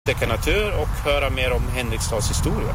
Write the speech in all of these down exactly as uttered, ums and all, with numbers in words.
upptäcka natur och höra mer om Henriksdals historia.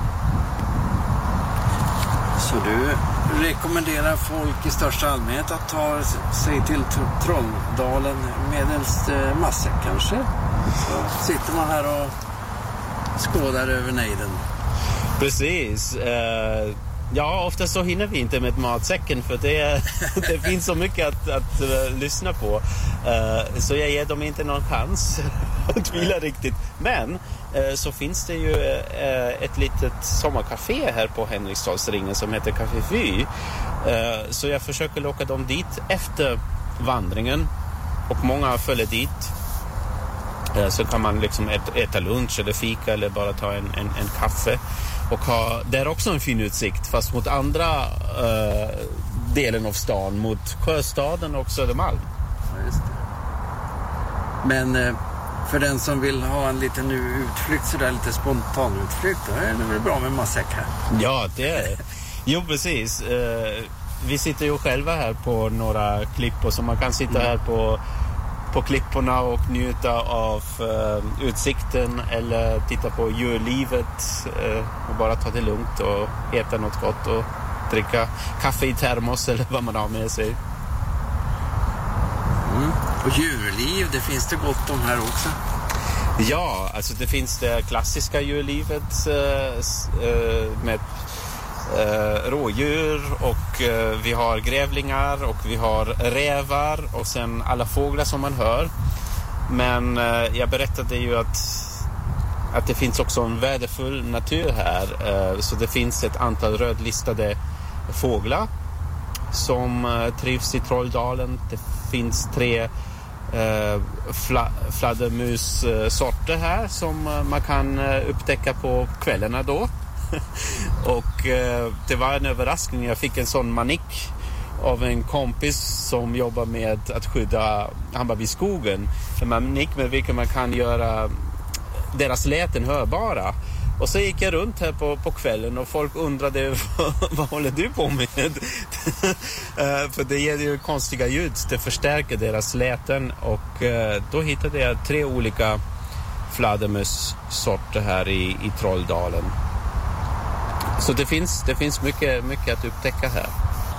Så du rekommenderar folk i största allmänhet att ta sig till Trolldalen medelst matsäck kanske? Så sitter man här och skådar över nejden. Precis. Uh, ja, ofta så hinner vi inte med matsäcken för det, det finns så mycket att, att uh, lyssna på. Uh, så jag ger dem inte någon chans att tvila riktigt. Men uh, så finns det ju uh, ett litet sommarcafé här på Henriksdalsringen som heter Café Vy. Uh, så jag försöker locka dem dit efter vandringen och många följer dit. Så kan man liksom äta lunch eller fika eller bara ta en, en, en kaffe. Och ha, det är också en fin utsikt fast mot andra uh, delen av stan, mot Sjöstaden och Södermalm. Ja, just det. Men uh, för den som vill ha en liten utflykt, sådär lite spontan utflykt, då är det väl bra med matsäck här? Ja, det är Jo, precis. Uh, vi sitter ju själva här på några klippor så man kan sitta mm. här på på klipporna och njuta av uh, utsikten eller titta på djurlivet uh, och bara ta det lugnt och äta något gott och dricka kaffe i termos eller vad man har med sig. Mm. Och djurliv, det finns det gott om här också? Ja, alltså det finns det klassiska djurlivet uh, uh, med Uh, rådjur och uh, vi har grävlingar och vi har rävar och sen alla fåglar som man hör. Men uh, jag berättade ju att, att det finns också en värdefull natur här. Uh, så det finns ett antal rödlistade fåglar som uh, trivs i Trolldalen. Det finns tre uh, fla- fladdermussorter här som uh, man kan uh, upptäcka på kvällarna då. Och eh, det var en överraskning. Jag fick en sån manik av en kompis som jobbar med att skydda Hammarbyskogen. En manik med vilken man kan göra deras läten hörbara. Och så gick jag runt här på, på kvällen och folk undrade vad, vad håller du på med? uh, för det ger ju konstiga ljud. Det förstärker deras läten och uh, då hittade jag tre olika fladdermussorter här i, i Trolldalen. Så det finns, det finns mycket, mycket att upptäcka här.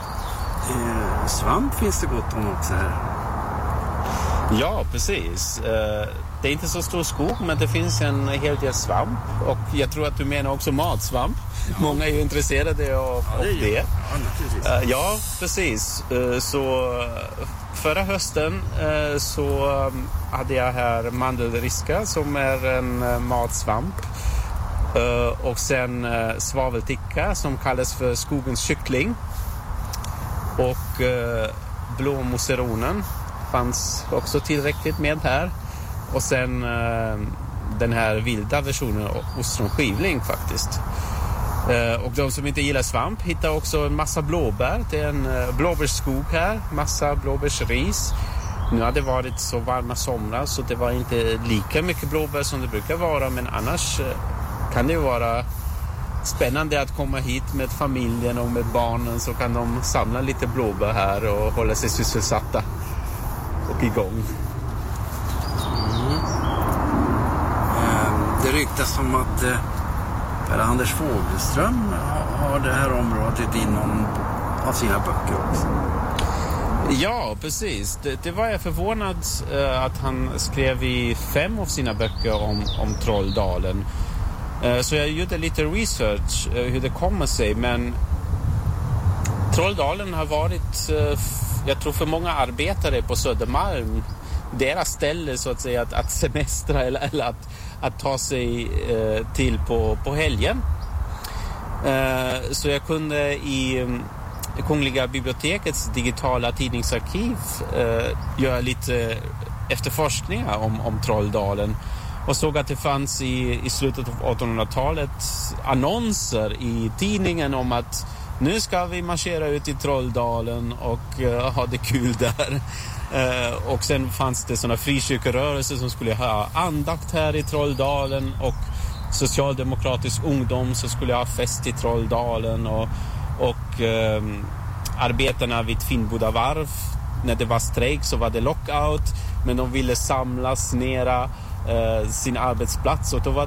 Eh, svamp finns det gott om också här. Ja, precis. Eh, det är inte så stor skog, men det finns en hel del svamp. Och jag tror att du menar också matsvamp. Ja. Många är ju intresserade av, ja, det. Av det. Ja, eh, ja, precis. Eh, så förra hösten eh, så hade jag här mandelriska som är en uh, matsvamp. Uh, och sen uh, svavelticka som kallas för skogens kyckling. Och uh, blåmoseronen fanns också tillräckligt med här. Och sen uh, den här vilda versionen ostronskivling faktiskt. Uh, och de som inte gillar svamp hittar också en massa blåbär. Det är en uh, blåbärsskog här, massa blåbärsris. Nu har det varit så varma somrar så det var inte lika mycket blåbär som det brukar vara, men annars uh, kan det ju vara spännande att komma hit med familjen och med barnen, så kan de samla lite blåbär här och hålla sig sysselsatta och igång. Mm. Det ryktas om att Per-Anders Fogelström har det här området inom av sina böcker också. Ja, precis. Det, det var jag förvånad uh, att han skrev i fem av sina böcker om, om Trolldalen. Så jag gjorde lite research hur det kommer sig, men Trolldalen har varit, jag tror för många arbetare på Södermalm, deras ställe så att säga att, att semestra eller, eller att, att ta sig till på, på helgen. Så jag kunde i Kungliga bibliotekets digitala tidningsarkiv göra lite efterforskningar om, om Trolldalen. Och såg att det fanns i, i slutet av artonhundratalet annonser i tidningen om att nu ska vi marschera ut i Trolldalen och uh, ha det kul där. Uh, och sen fanns det sådana frikyrkorörelser som skulle ha andakt här i Trolldalen och socialdemokratisk ungdom som skulle ha fest i Trolldalen och, och uh, arbetarna vid Finnboda varv, när det var strejk så var det lockout, men de ville samlas nera sin arbetsplats. Och då var